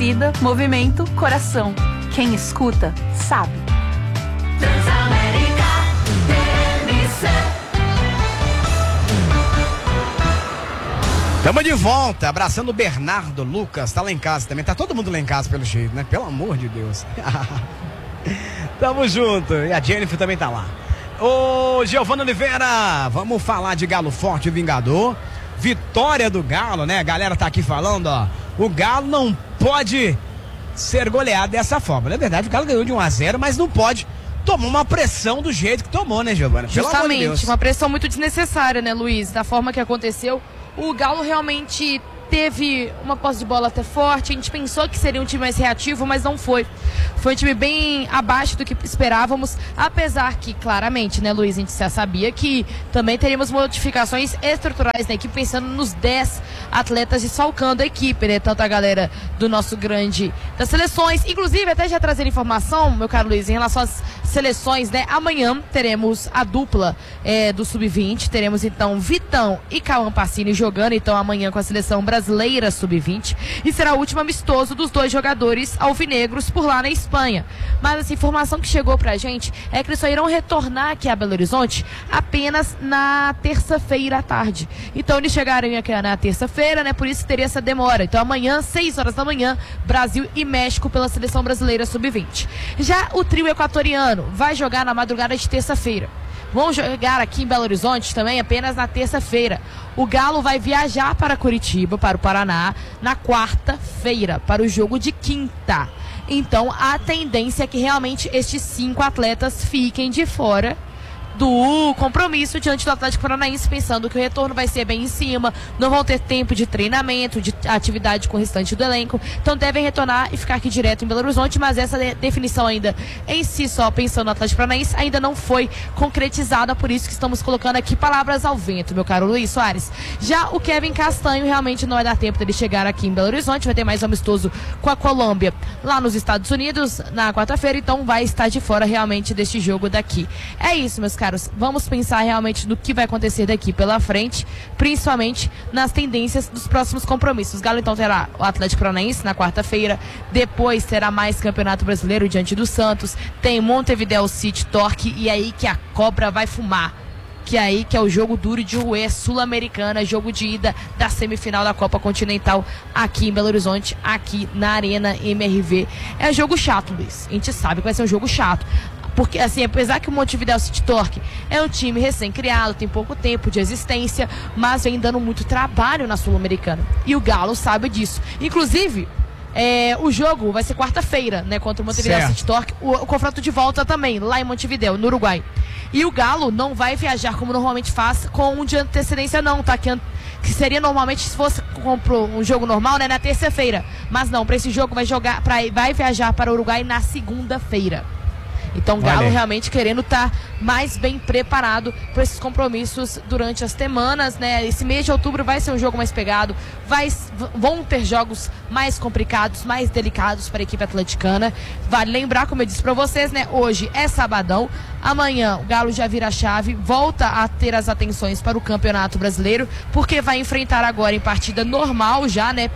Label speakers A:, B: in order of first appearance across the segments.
A: torcida, movimento, coração. Quem escuta, sabe.
B: Transamérica TNC.
C: Tamo de volta, abraçando o Bernardo, Lucas, tá lá em casa também. Tá todo mundo lá em casa pelo jeito, né? Pelo amor de Deus. Tamo junto. E a Jennifer também tá lá. Ô, Giovana Oliveira, vamos falar de Galo Forte e Vingador. Vitória do Galo, né? A galera tá aqui falando, ó. O Galo não pode ser goleado dessa forma. Na verdade, o Galo ganhou de 1-0, mas não pode tomar uma pressão do jeito que tomou, né, Giovana? Pelo amor de Deus.
D: Justamente, uma pressão muito desnecessária, né, Luiz? Da forma que aconteceu, o Galo realmente teve uma posse de bola até forte. A gente pensou que seria um time mais reativo, mas não foi. Foi um time bem abaixo do que esperávamos, apesar que, claramente, né, Luiz, a gente já sabia que também teríamos modificações estruturais na equipe, pensando nos 10 atletas desfalcando a equipe, né, tanto a galera do nosso grande das seleções, inclusive até já trazer informação, meu caro Luiz, em relação às seleções, né, amanhã teremos a dupla do Sub-20, teremos então Vitão e Cauã Pacini jogando, então amanhã com a seleção brasileira Sub-20, e será o último amistoso dos dois jogadores alvinegros por lá na Espanha. Mas essa informação que chegou pra gente é que eles só irão retornar aqui a Belo Horizonte apenas na terça-feira à tarde. Então eles chegaram aqui na terça-feira, né? Por isso teria essa demora. Então amanhã, 6 horas da manhã, Brasil e México pela seleção brasileira Sub-20. Já o trio equatoriano vai jogar na madrugada de terça-feira. Vão jogar aqui em Belo Horizonte também apenas na terça-feira. O Galo vai viajar para Curitiba, para o Paraná, na quarta-feira, para o jogo de quinta. Então, a tendência é que realmente estes 5 atletas fiquem de fora do compromisso diante do Atlético Paranaense, pensando que o retorno vai ser bem em cima, não vão ter tempo de treinamento, de atividade com o restante do elenco, então devem retornar e ficar aqui direto em Belo Horizonte, mas essa definição ainda em si, só pensando no Atlético Paranaense, ainda não foi concretizada, por isso que estamos colocando aqui palavras ao vento, meu caro Luiz Soares. Já o Kevin Castanho realmente não vai dar tempo dele chegar aqui em Belo Horizonte, vai ter mais um amistoso com a Colômbia lá nos Estados Unidos na quarta-feira, então vai estar de fora realmente deste jogo daqui. É isso, meus caros. Vamos pensar realmente no que vai acontecer daqui pela frente, principalmente nas tendências dos próximos compromissos. O Galo então terá o Atlético Paranaense na quarta-feira, depois terá mais Campeonato Brasileiro diante do Santos, tem Montevideo City Torque, e aí que a cobra vai fumar. Que aí que é o jogo duro de Uruguai, Sul-Americana, jogo de ida da semifinal da Copa Continental aqui em Belo Horizonte, aqui na Arena MRV. É jogo chato, Luiz. A gente sabe que vai ser um jogo chato. Porque, assim, apesar que o Montevideo City Torque é um time recém-criado, tem pouco tempo de existência, mas vem dando muito trabalho na Sul-Americana. E o Galo sabe disso. Inclusive, o jogo vai ser quarta-feira, né, contra o Montevideo City Torque. O confronto de volta também, lá em Montevideo, no Uruguai. E o Galo não vai viajar como normalmente faz com um dia de antecedência, não, tá? Que seria normalmente, se fosse um jogo normal, né, na terça-feira. Mas não, para esse jogo vai viajar para o Uruguai na segunda-feira. Então o Galo realmente querendo estar mais bem preparado para esses compromissos durante as semanas, né? Esse mês de outubro vai ser um jogo mais pegado, vão ter jogos mais complicados, mais delicados para a equipe atleticana. Vale lembrar, como eu disse para vocês, né? Hoje é sabadão, amanhã o Galo já vira a chave, volta a ter as atenções para o Campeonato Brasileiro, porque vai enfrentar agora em partida normal já, né?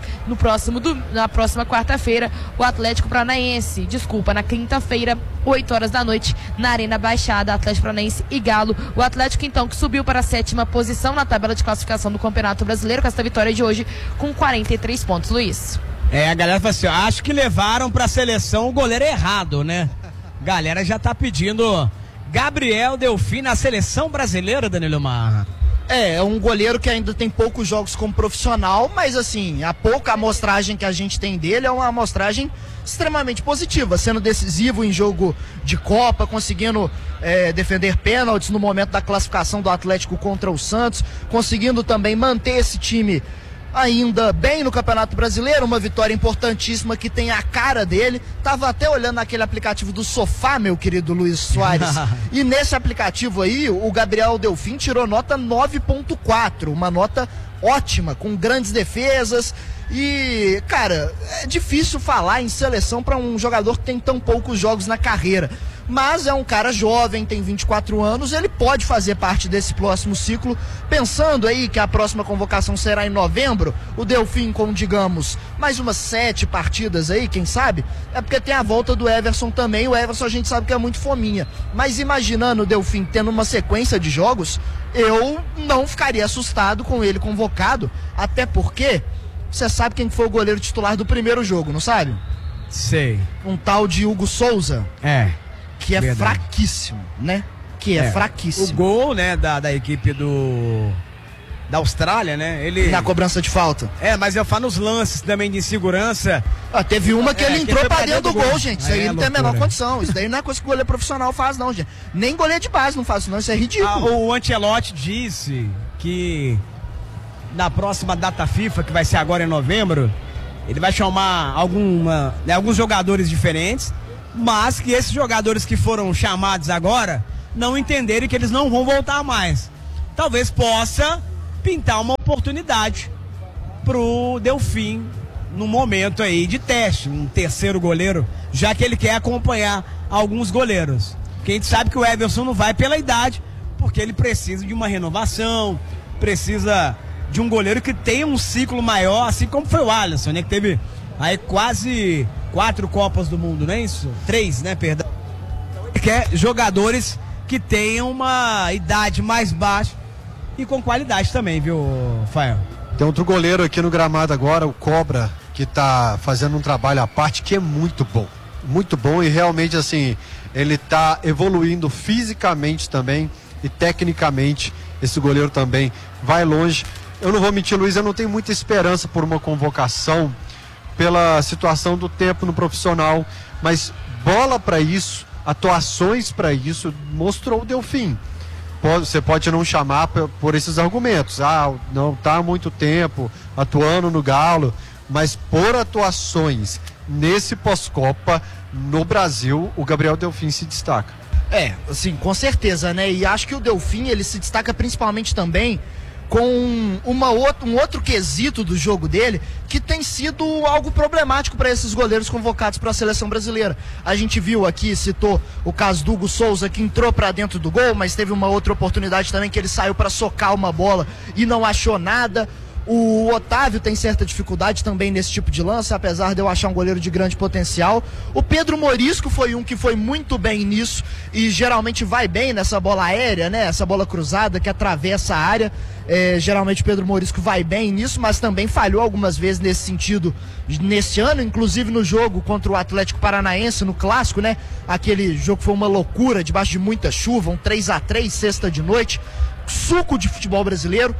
D: Na próxima quarta-feira, o Atlético Paranaense, na quinta-feira, 8 horas da noite, na Arena Baixada, Atlético Paranaense e Galo. O Atlético, então, que subiu para a 7ª posição na tabela de classificação do Campeonato Brasileiro, com essa vitória de hoje, com 43 pontos, Luiz.
C: A galera fala assim, acho que levaram para a seleção o goleiro errado, né? Galera já tá pedindo Gabriel Delfim na seleção brasileira, Danilo Marra.
E: É um goleiro que ainda tem poucos jogos como profissional, mas assim, a pouca amostragem que a gente tem dele é uma amostragem extremamente positiva, sendo decisivo em jogo de Copa, conseguindo defender pênaltis no momento da classificação do Atlético contra o Santos, conseguindo também manter esse time ainda bem no Campeonato Brasileiro, uma vitória importantíssima que tem a cara dele. Tava até olhando naquele aplicativo do Sofá, meu querido Luiz Soares, e nesse aplicativo aí, o Gabriel Delfim tirou nota 9.4, uma nota ótima, com grandes defesas. E, cara, é difícil falar em seleção para um jogador que tem tão poucos jogos na carreira. mas é um cara jovem, tem 24 anos, ele pode fazer parte desse próximo ciclo, pensando aí que a próxima convocação será em novembro, o Delfim com, digamos, mais umas 7 partidas aí, quem sabe, é porque tem a volta do Everson também, o Everson a gente sabe que é muito fominha, mas imaginando o Delfim tendo uma sequência de jogos, eu não ficaria assustado com ele convocado, até porque você sabe quem foi o goleiro titular do primeiro jogo, não sabe?
C: Sei.
E: Um tal de Hugo Souza.
C: É.
E: Que é
C: verdade.
E: Fraquíssimo, né? Que é fraquíssimo.
C: O gol, né, da equipe da Austrália, né? Ele...
E: Na cobrança de falta.
C: Mas eu falo nos lances também de insegurança.
E: Teve uma que ele entrou pra dentro do gol, gente. Isso aí não tem a menor
C: loucura.
E: condição. Isso daí não é coisa que o goleiro profissional faz, não, gente. Nem goleiro de base não faz isso, não. Isso é ridículo.
C: O Ancelotti disse que na próxima data FIFA, que vai ser agora em novembro, ele vai chamar alguns jogadores diferentes, mas que esses jogadores que foram chamados agora não entenderem que eles não vão voltar mais. Talvez possa pintar uma oportunidade pro Delfim no momento aí de teste, um terceiro goleiro, já que ele quer acompanhar alguns goleiros. Porque a gente sabe que o Everson não vai pela idade, porque ele precisa de uma renovação, precisa de um goleiro que tenha um ciclo maior, assim como foi o Alisson, né? Que teve aí quase 4 Copas do Mundo, não é isso? 3, né? Perdão. Ele quer jogadores que tenham uma idade mais baixa e com qualidade também, viu, Fael?
F: Tem outro goleiro aqui no gramado agora, o Cobra, que tá fazendo um trabalho à parte que é muito bom e realmente assim, ele tá evoluindo fisicamente também e tecnicamente, esse goleiro também vai longe. Eu não vou mentir, Luiz, eu não tenho muita esperança por uma convocação pela situação do tempo no profissional, mas bola para isso, atuações para isso, mostrou o Delfim. Você pode não chamar por esses argumentos, não está há muito tempo atuando no Galo, mas por atuações nesse pós-Copa no Brasil, o Gabriel Delfim se destaca.
E: Assim, com certeza, né? E acho que o Delfim, ele se destaca principalmente também com um outro quesito do jogo dele, que tem sido algo problemático para esses goleiros convocados para a seleção brasileira. A gente viu aqui, citou o caso do Hugo Souza, que entrou para dentro do gol, mas teve uma outra oportunidade também que ele saiu para socar uma bola e não achou nada. O Otávio tem certa dificuldade também nesse tipo de lance, apesar de eu achar um goleiro de grande potencial. O Pedro Morisco foi um que foi muito bem nisso e geralmente vai bem nessa bola aérea, né? Essa bola cruzada que atravessa a área. Geralmente o Pedro Morisco vai bem nisso, mas também falhou algumas vezes nesse sentido nesse ano, inclusive no jogo contra o Atlético Paranaense, no clássico, né? Aquele jogo foi uma loucura, debaixo de muita chuva, um 3-3, sexta de noite, suco de futebol brasileiro.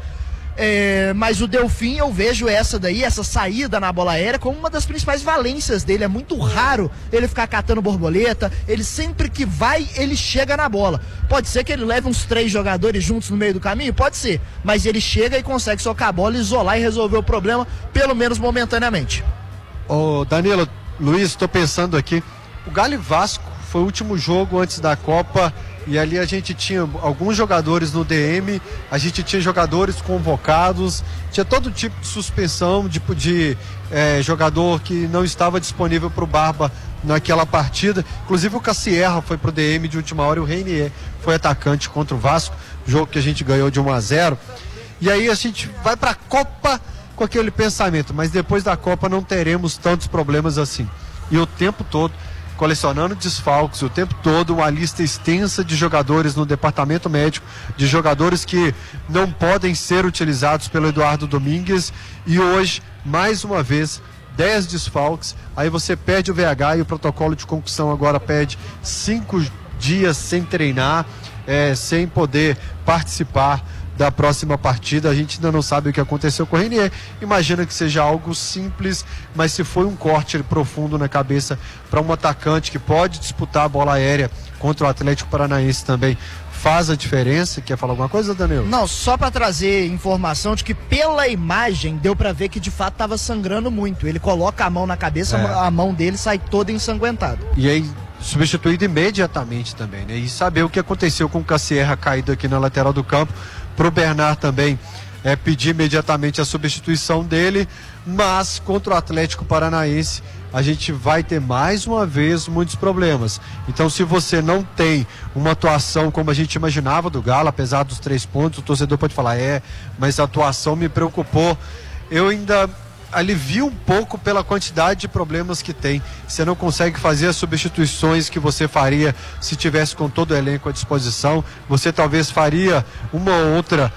E: Mas o Delfim, eu vejo essa saída na bola aérea como uma das principais valências dele. É muito raro ele ficar catando borboleta, ele sempre que vai, ele chega na bola. Pode ser que ele leve uns 3 jogadores juntos no meio do caminho, pode ser, mas ele chega e consegue socar a bola, isolar e resolver o problema, pelo menos momentaneamente.
F: Danilo, Luiz, estou pensando aqui, o Galo e Vasco foi o último jogo antes da Copa. E ali a gente tinha alguns jogadores no DM, a gente tinha jogadores convocados, tinha todo tipo de suspensão, de jogador que não estava disponível para o Barba naquela partida. Inclusive o Cassierra foi pro DM de última hora e o Reinier foi atacante contra o Vasco, jogo que a gente ganhou de 1-0. E aí a gente vai para a Copa com aquele pensamento, mas depois da Copa não teremos tantos problemas assim. E o tempo todo colecionando desfalques, o tempo todo uma lista extensa de jogadores no departamento médico, de jogadores que não podem ser utilizados pelo Eduardo Domingues, e hoje, mais uma vez, 10 desfalques, aí você perde o VH e o protocolo de concussão agora pede 5 dias sem treinar, sem poder participar da próxima partida. A gente ainda não sabe o que aconteceu com o Reinier, imagina que seja algo simples, mas se foi um corte profundo na cabeça para um atacante que pode disputar a bola aérea contra o Atlético Paranaense também, faz a diferença. Quer falar alguma coisa, Danilo?
E: Não, só para trazer informação de que pela imagem deu para ver que de fato estava sangrando muito. Ele coloca a mão na cabeça, a mão dele sai toda ensanguentada.
F: E aí substituído imediatamente também, né? E saber o que aconteceu com o Cassierra caído aqui na lateral do campo, pro Bernard também pedir imediatamente a substituição dele, mas contra o Atlético Paranaense a gente vai ter mais uma vez muitos problemas. Então, se você não tem uma atuação como a gente imaginava do Galo, apesar dos 3 pontos, o torcedor pode falar, mas a atuação me preocupou. Eu ainda alivio um pouco pela quantidade de problemas que tem. Você não consegue fazer as substituições que você faria se tivesse com todo o elenco à disposição. Você talvez faria uma outra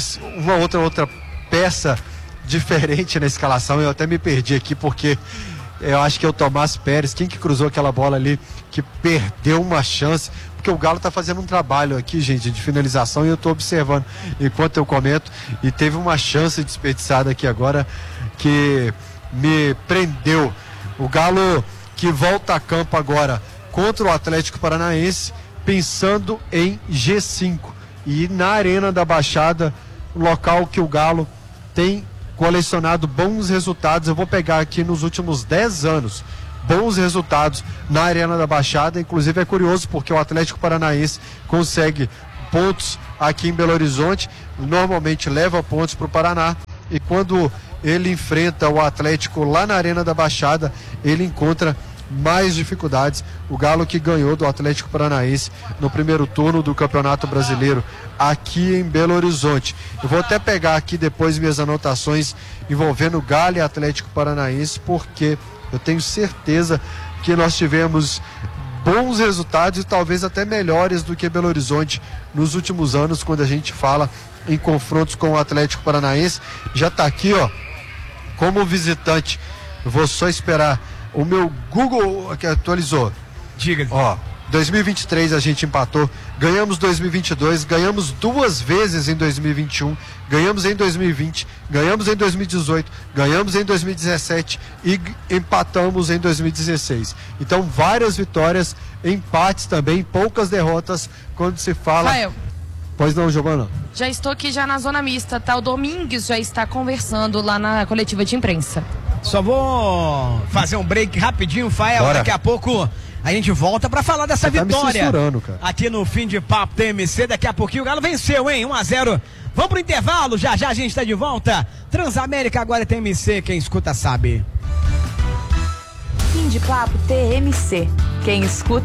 F: peça diferente na escalação. Eu até me perdi aqui porque eu acho que é o Tomás Pérez, quem que cruzou aquela bola ali, que perdeu uma chance, porque o Galo tá fazendo um trabalho aqui, gente, de finalização, e eu tô observando enquanto eu comento, e teve uma chance desperdiçada aqui agora que me prendeu. O Galo que volta a campo agora contra o Atlético Paranaense, pensando em G5, e na Arena da Baixada, local que o Galo tem colecionado bons resultados. Eu vou pegar aqui nos últimos 10 anos bons resultados na Arena da Baixada. Inclusive é curioso porque o Atlético Paranaense consegue pontos aqui em Belo Horizonte, normalmente leva pontos para o Paraná, e quando ele enfrenta o Atlético lá na Arena da Baixada, ele encontra mais dificuldades. O Galo que ganhou do Atlético Paranaense no primeiro turno do Campeonato Brasileiro aqui em Belo Horizonte. Eu vou até pegar aqui depois minhas anotações envolvendo Galo e Atlético Paranaense, porque eu tenho certeza que nós tivemos bons resultados e talvez até melhores do que Belo Horizonte nos últimos anos, quando a gente fala em confrontos com o Atlético Paranaense. Já está aqui, ó, como visitante. Eu vou só esperar o meu Google que atualizou.
C: Diga.
F: Ó, 2023 a gente empatou, ganhamos 2022, ganhamos 2 vezes em 2021, ganhamos em 2020, ganhamos em 2018, ganhamos em 2017 e empatamos em 2016. Então, várias vitórias, empates também, poucas derrotas quando se fala.
D: Rafael.
F: Pois não, Giovana?
D: Já estou aqui já na zona mista, tá? O Domingues já está conversando lá na coletiva de imprensa.
C: Só vou fazer um break rapidinho, Fael.
F: Bora.
C: Daqui a pouco a gente volta pra falar dessa
F: Você tá
C: vitória.
F: me censurando, cara.
C: Aqui no Fim de Papo TMC. Daqui a pouquinho o Galo venceu, hein? 1-0. Vamos pro intervalo, já já a gente tá de volta. Transamérica agora é TMC, quem escuta sabe.
A: Fim de Papo TMC. Quem escuta